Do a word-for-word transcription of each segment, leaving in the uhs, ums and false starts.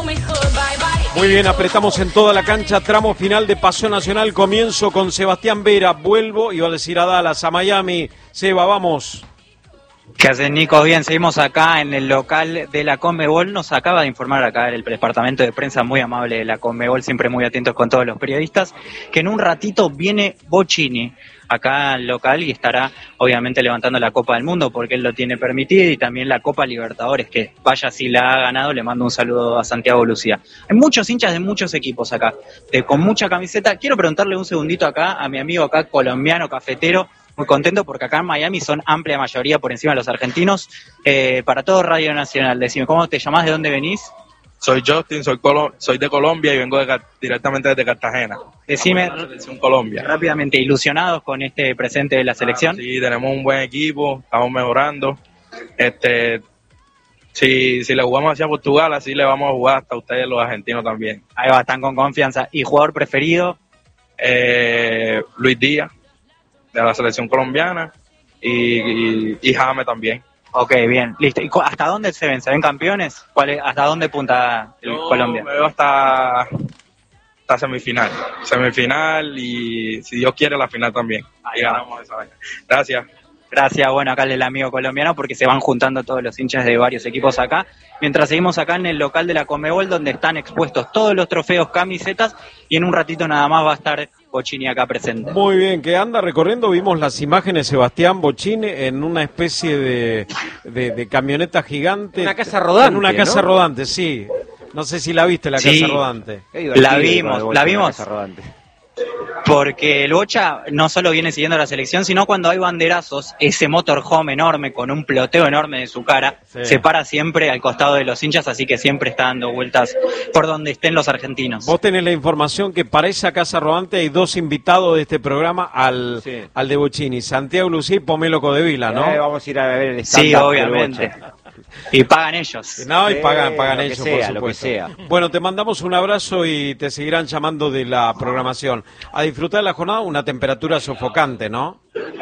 Muy bien, apretamos en toda la cancha, tramo final de Paseo Nacional, comienzo con Sebastián Vera, vuelvo, iba a decir a Dallas, a Miami. Seba, vamos. ¿Qué hacen, Nico? Bien, seguimos acá en el local de la Conmebol. Nos acaba de informar acá el departamento de prensa muy amable de la Conmebol, siempre muy atentos con todos los periodistas, que en un ratito viene Bochini acá al local y estará obviamente levantando la Copa del Mundo porque él lo tiene permitido, y también la Copa Libertadores, que vaya si la ha ganado. Le mando un saludo a Santiago Lucía. Hay muchos hinchas de muchos equipos acá, de, con mucha camiseta. Quiero preguntarle un segundito acá a mi amigo acá colombiano, cafetero, muy contento porque acá en Miami son amplia mayoría por encima de los argentinos. Eh, para todo Radio Nacional, decime, ¿cómo te llamás? ¿De dónde venís? Soy Justin, soy Colo- soy de Colombia y vengo de, directamente desde Cartagena. Decime, la selección Colombia. Rápidamente, ¿ilusionados con este presente de la selección? Ah, sí, tenemos un buen equipo, estamos mejorando. Este, si, si le jugamos hacia Portugal, así le vamos a jugar hasta ustedes los argentinos también. Ahí va, están con confianza. ¿Y jugador preferido? Eh, Luis Díaz, de la selección colombiana, y, y, y James también. Ok, bien, listo. ¿Y hasta dónde se ven? ¿Se ven campeones? ¿Cuál es, ¿Hasta dónde punta el Yo Colombia? me veo hasta, hasta semifinal. Semifinal y, si Dios quiere, la final también. Ahí y va. ganamos esa vaina. Gracias. Gracias, bueno, acá el amigo colombiano, porque se van juntando todos los hinchas de varios equipos acá. Mientras seguimos acá en el local de la Conmebol, donde están expuestos todos los trofeos, camisetas, y en un ratito nada más va a estar Bochini acá presente. Muy bien, que anda recorriendo, vimos las imágenes, Sebastián Bochini, en una especie de, de, de camioneta gigante. Una casa rodante, En una casa ¿no? rodante, sí. No sé si la viste, la Sí. casa rodante. La vimos, la vimos. Porque el Bocha no solo viene siguiendo la selección, sino cuando hay banderazos, ese motorhome enorme con un ploteo enorme de su cara, Sí. se para siempre al costado de los hinchas, así que siempre está dando vueltas por donde estén los argentinos. Vos tenés la información que para esa casa rodante hay dos invitados de este programa al, Sí. al de Bochini, Santiago Lucía y Pomelo Codevila, ¿no? Eh, vamos a ir a ver el Sí, stand-up obviamente. del Bocha. Y pagan ellos. No, y Sí, pagan, pagan lo que ellos, sea, por lo supuesto. que sea. Bueno, te mandamos un abrazo y te seguirán llamando de la programación. A disfrutar de la jornada, una temperatura sofocante, ¿no?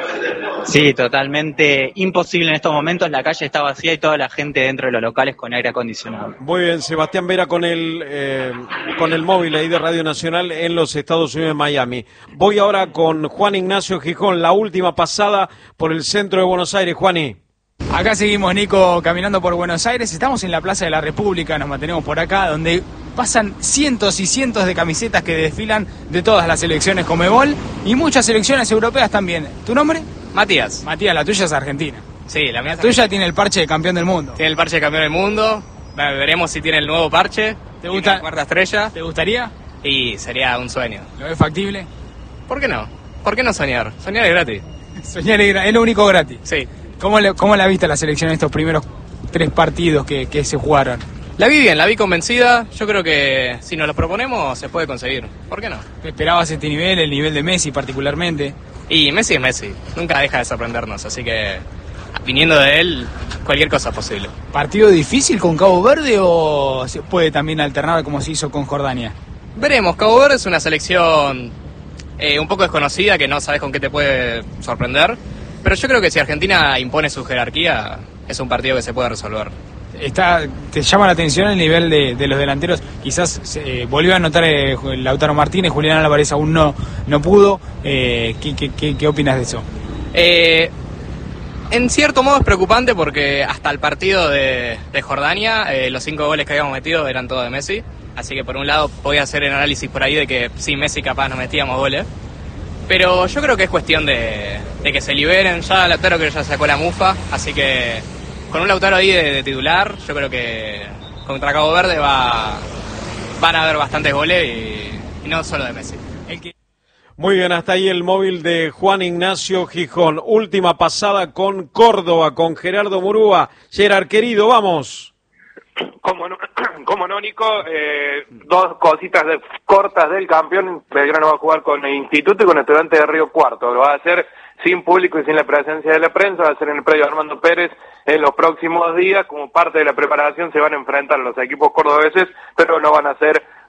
Sí, totalmente imposible en estos momentos. La calle está vacía y toda la gente dentro de los locales con aire acondicionado. Muy bien, Sebastián Vera con el, eh, con el móvil ahí de Radio Nacional en los Estados Unidos, en Miami. Voy ahora con Juan Ignacio Gijón, la última pasada por el centro de Buenos Aires. Juani. Acá seguimos, Nico, caminando por Buenos Aires. Estamos en la Plaza de la República, nos mantenemos por acá, donde pasan cientos y cientos de camisetas que desfilan de todas las selecciones Conmebol y muchas selecciones europeas también. ¿Tu nombre? Matías. Matías, la tuya es argentina. Sí, la mía La tuya tiene el parche de campeón del mundo. tiene el parche de campeón del mundo. Bueno, veremos si tiene el nuevo parche. ¿Te gusta? La cuarta estrella. ¿Te gustaría? Y sería un sueño. ¿Lo ves factible? ¿Por qué no? ¿Por qué no soñar? Soñar es gratis. Soñar es gra- es lo único gratis. Sí. ¿Cómo, le, cómo la viste la selección en estos primeros tres partidos que, que se jugaron? La vi bien, la vi convencida. Yo creo que si nos lo proponemos se puede conseguir. ¿Por qué no? ¿Te esperabas este nivel, el nivel de Messi particularmente? Y Messi es Messi. Nunca deja de sorprendernos. Así que viniendo de él, cualquier cosa es posible. ¿Partido difícil con Cabo Verde o se puede también alternar como se hizo con Jordania? Veremos. Cabo Verde es una selección eh, un poco desconocida que no sabes con qué te puede sorprender. Pero yo creo que si Argentina impone su jerarquía, es un partido que se puede resolver. Está, ¿te llama la atención el nivel de, de los delanteros? Quizás eh, volvió a anotar eh, Lautaro Martínez, Julián Álvarez aún no, no pudo. Eh, ¿qué, qué, qué, ¿Qué opinas de eso? Eh, en cierto modo es preocupante porque hasta el partido de, de Jordania, eh, los cinco goles que habíamos metido eran todos de Messi. Así que por un lado podía hacer el análisis por ahí de que sin Messi capaz no metíamos goles. Pero yo creo que es cuestión de, de que se liberen. Ya Lautaro creo que ya sacó la mufa, así que con un Lautaro ahí de, de titular, yo creo que contra Cabo Verde va, van a haber bastantes goles y, y no solo de Messi. El que... Muy bien, hasta ahí el móvil de Juan Ignacio Gijón. Última pasada con Córdoba, con Gerardo Murúa. Gerard, querido, vamos. ¿Cómo no, cómo no Nico? Eh, dos cositas de, cortas del campeón. Belgrano va a jugar con el Instituto y con Estudiantes de Río Cuarto. Lo va a hacer sin público y sin la presencia de la prensa. Va a ser en el predio Armando Pérez en los próximos días. Como parte de la preparación se van a enfrentar los equipos cordobeses, pero no van a ser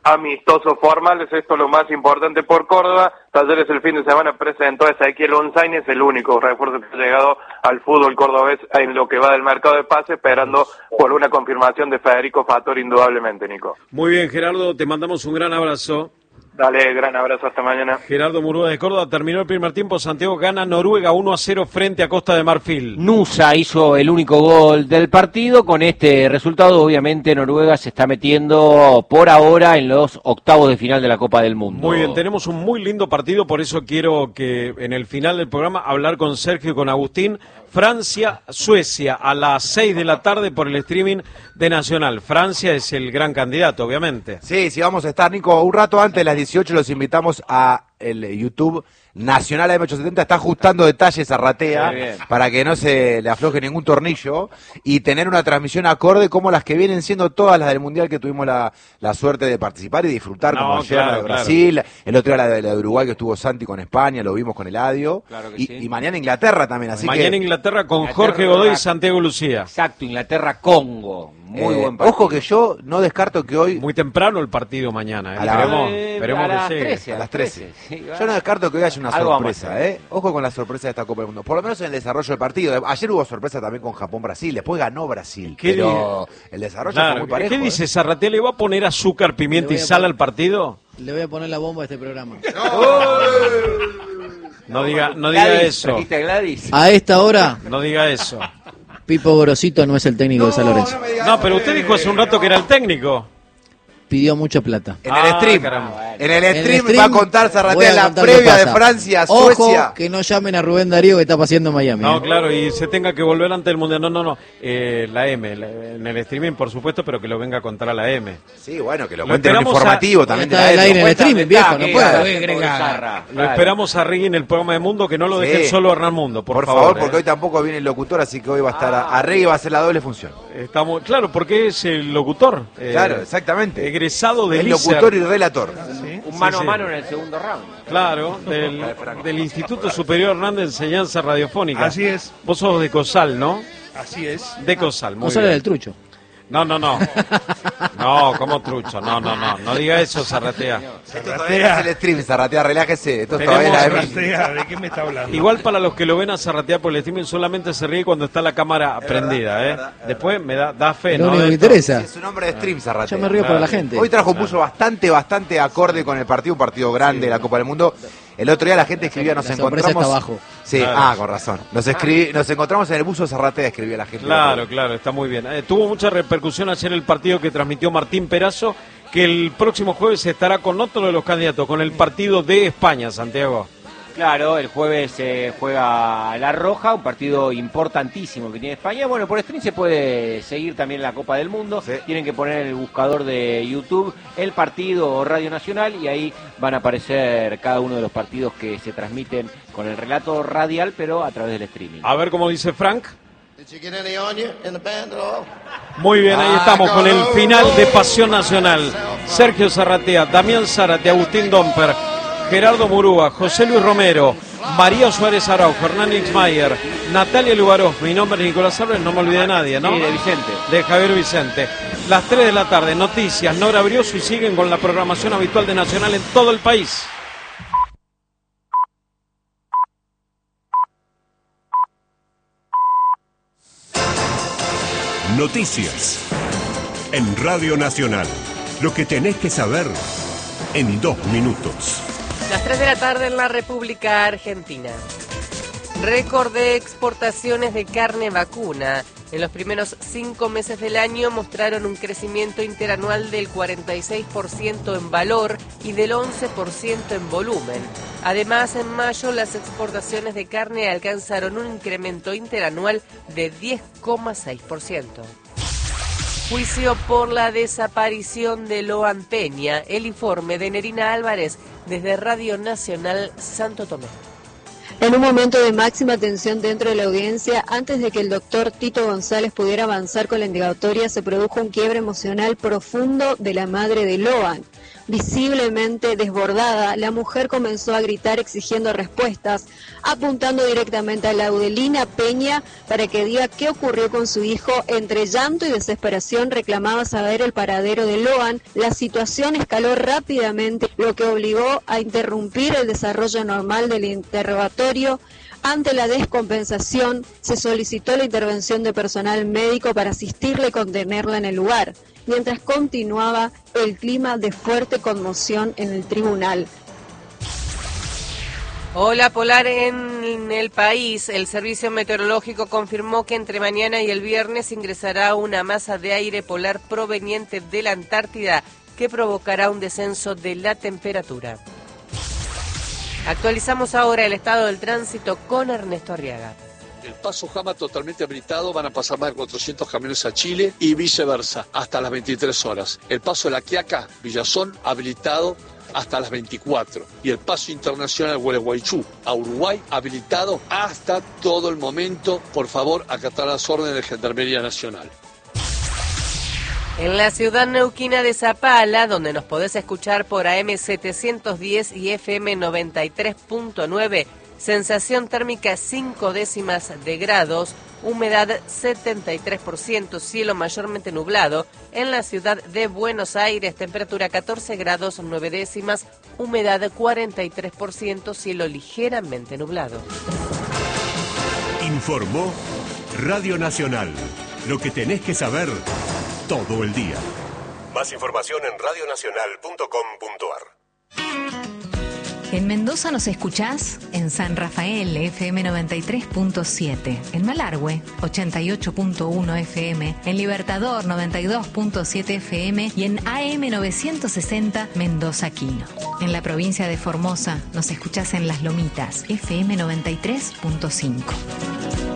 amistosos formales, esto es lo más importante por Córdoba. Talleres el fin de semana presentó a Ezequiel Onzain, es el único refuerzo que ha llegado al fútbol cordobés en lo que va del mercado de pases, esperando por una confirmación de Federico Fattori indudablemente, Nico. Muy bien, Gerardo, te mandamos un gran abrazo. Dale, gran abrazo, hasta mañana. Gerardo Murúa de Córdoba, terminó el primer tiempo, Santiago gana Noruega uno a cero frente a Costa de Marfil. Nusa hizo el único gol del partido, con este resultado obviamente Noruega se está metiendo por ahora en los octavos de final de la Copa del Mundo. Muy bien, tenemos un muy lindo partido, por eso quiero que en el final del programa hablar con Sergio y con Agustín. Francia-Suecia a las seis de la tarde por el streaming de Nacional. Francia es el gran candidato, obviamente. Sí, sí, vamos a estar, Nico. Un rato antes de las dieciocho los invitamos a el YouTube Nacional A M ochocientos setenta. Está ajustando detalles a Ratea para que no se le afloje ningún tornillo y tener una transmisión acorde como las que vienen siendo todas las del Mundial que tuvimos la, la suerte de participar y disfrutar, no, como ayer claro, la de Brasil, claro. El otro era la de, la de Uruguay que estuvo Santi con España, lo vimos con Eladio. Claro y, sí. y mañana Inglaterra también. Así mañana que... Inglaterra con Inglaterra, Jorge Godoy y Santiago Lucía. Exacto, Inglaterra-Congo. Muy eh, buen partido. Ojo que yo no descarto que hoy... Muy temprano el partido mañana. ¿eh? A la... Esperemos, esperemos a las que llegue. trece, a las trece. Sí, yo no descarto que hoy haya una Algo sorpresa, ¿eh? Ojo con la sorpresa de esta Copa del Mundo. Por lo menos en el desarrollo del partido. Ayer hubo sorpresa también con Japón-Brasil. Después ganó Brasil. Pero di... el desarrollo claro, fue muy parejo. ¿Qué dice Zarratea? ¿Le va a poner azúcar, pimienta y sal poner... al partido? Le voy a poner la bomba a este programa. No diga, no diga Gladys, eso. ¿Trajiste a Gladys? A esta hora... No diga eso. Pipo Gorosito no es el técnico no, de San Lorenzo. No, no, pero usted dijo hace un rato que era el técnico. Pidió mucha plata. En el ah, stream, caramba. en el stream, en el stream va a contar Zarratea la contar previa de Francia, Suecia. Ojo que no llamen a Rubén Darío que está paseando en Miami. No, ¿eh? claro, y se tenga que volver ante el Mundial. No, no, no. Eh, la M, la, en el streaming, por supuesto, pero que lo venga a contar a la M. Sí, bueno, que lo, lo cuente en el informativo a... también. Está de el la aire en el streaming, está, viejo, no que puede. Claro. Lo esperamos a Rigui en el programa de Mundo, que no lo dejen sí. solo a Hernán Mundo, por, por favor. favor, eh. porque hoy tampoco viene el locutor, así que hoy va a estar ah, a, a Rigui, va a hacer la doble función. Estamos, claro, porque es el locutor. Eh, claro, exactamente. Egresado de El Lícer. locutor y relator. ¿Sí? Un mano sí, a mano sí. en el segundo round. Claro, del, del Instituto Superior Hernán de Enseñanza Radiofónica. Así es. Vos sos de COSAL, ¿no? Así es. De COSAL, muy COSAL bien. del trucho. No, no, no. No, como trucho. No, no, no. No diga eso, Zarratea. Esto todavía es el stream, Zarratea, relájese. Esto Tenemos todavía es la Zarratea, ¿de qué me está hablando? Igual para los que lo ven a Zarratea por el streaming, solamente se ríe cuando está la cámara es prendida, verdad, ¿eh? Verdad, Después me da, da fe, lo ¿no? único que me interesa. Es un nombre de stream, Zarratea. Yo me río claro. por la gente. Hoy trajo un puso bastante, bastante acorde con el partido, un partido grande de sí. la Copa del Mundo. El otro día la gente escribía, nos la encontramos... está abajo. Sí, claro. ah, con razón. Nos escribí, nos encontramos en el buzo Zarratea, escribía la gente. Claro, claro, está muy bien. Eh, tuvo mucha repercusión ayer el partido que transmitió Martín Perazo, que el próximo jueves estará con otro de los candidatos, con el partido de España, Santiago. Claro, el jueves se eh, juega La Roja, un partido importantísimo que tiene España. Bueno, por stream se puede seguir también la Copa del Mundo. Sí. Tienen que poner en el buscador de YouTube el partido Radio Nacional y ahí van a aparecer cada uno de los partidos que se transmiten con el relato radial, pero a través del streaming. A ver cómo dice Frank. Muy bien, ahí estamos con el final de Pasión Nacional. Sergio Zarratea, Damián Zárate, Agustín Domper, Gerardo Murúa, José Luis Romero, María Suárez Araujo, Hernán Ixmayer, Natalia Lugarov, mi nombre es Nicolás Álvarez, no me olvidé de nadie, ¿no? Sí, de Vicente. De Javier Vicente. Las tres de la tarde, noticias, Nora Brioso y siguen con la programación habitual de Nacional en todo el país. Noticias en Radio Nacional. Lo que tenés que saber en dos minutos. Las tres de la tarde en la República Argentina. Récord de exportaciones de carne vacuna. En los primeros cinco meses del año mostraron un crecimiento interanual del cuarenta y seis por ciento en valor y del once por ciento en volumen. Además, en mayo las exportaciones de carne alcanzaron un incremento interanual de diez coma seis por ciento. Juicio por la desaparición de Loan Peña. El informe de Nerina Álvarez desde Radio Nacional Santo Tomé. En un momento de máxima tensión dentro de la audiencia, antes de que el doctor Tito González pudiera avanzar con la indagatoria, se produjo un quiebre emocional profundo de la madre de Loan. Visiblemente desbordada, la mujer comenzó a gritar exigiendo respuestas, apuntando directamente a Laudelina Peña para que diga qué ocurrió con su hijo. Entre llanto y desesperación reclamaba saber el paradero de Loan. La situación escaló rápidamente, lo que obligó a interrumpir el desarrollo normal del interrogatorio. Ante la descompensación, se solicitó la intervención de personal médico para asistirle y contenerla en el lugar, mientras continuaba el clima de fuerte conmoción en el tribunal. Hola Polar en el país. El Servicio Meteorológico confirmó que entre mañana y el viernes ingresará una masa de aire polar proveniente de la Antártida que provocará un descenso de la temperatura. Actualizamos ahora el estado del tránsito con Ernesto Arriaga. El paso Jama totalmente habilitado, van a pasar más de cuatrocientos camiones a Chile y viceversa, hasta las veintitrés horas. El paso de La Quiaca, Villazón, habilitado hasta las veinticuatro. Y el paso internacional Gualeguaychú a Uruguay, habilitado hasta todo el momento. Por favor, acatar las órdenes de Gendarmería Nacional. En la ciudad neuquina de Zapala, donde nos podés escuchar por A M setecientos diez y F M noventa y tres punto nueve, sensación térmica cinco décimas de grados, humedad setenta y tres por ciento, cielo mayormente nublado. En la ciudad de Buenos Aires, temperatura catorce grados nueve décimas, humedad cuarenta y tres por ciento, cielo ligeramente nublado. Informó Radio Nacional. Lo que tenés que saber todo el día. Más información en radio nacional punto com punto a r. En Mendoza nos escuchás en San Rafael, F M noventa y tres punto siete, en Malargüe, ochenta y ocho punto uno F M, en Libertador, noventa y dos punto siete F M y en A M novecientos sesenta Mendoza Quino. En la provincia de Formosa nos escuchás en Las Lomitas, F M noventa y tres punto cinco.